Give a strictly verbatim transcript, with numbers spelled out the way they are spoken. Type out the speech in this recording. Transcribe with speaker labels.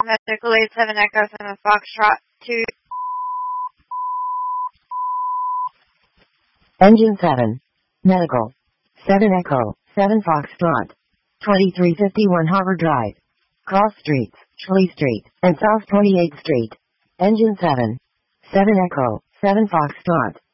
Speaker 1: Medical eight seven Echo seven Foxtrot two.
Speaker 2: Engine seven. Medical. seven Echo, seven Foxtrot. twenty-three fifty-one Harbor Drive. Cross Streets, Schley Street, and South twenty-eighth Street. Engine seven. seven Echo, seven Foxtrot.